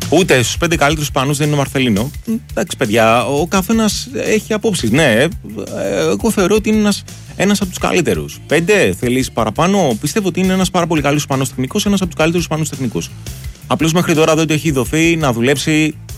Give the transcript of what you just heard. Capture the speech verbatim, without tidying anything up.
Ούτε στους πέντε καλύτερους Ισπανούς δεν είναι ο Μαρθελίνο. Εντάξει, παιδιά, ο καθένας έχει απόψεις. Ναι, εγώ θεωρώ ότι είναι ένας, ένας από τους καλύτερους. Πέντε, θέλεις παραπάνω? Πιστεύω ότι είναι ένας πάρα πολύ καλός Ισπανός τεχνικός, ένας από τους καλύτερους Ισπανούς τεχνικούς. Απλώς μέχρι τώρα δεν του έχει δοθεί να δουλέψει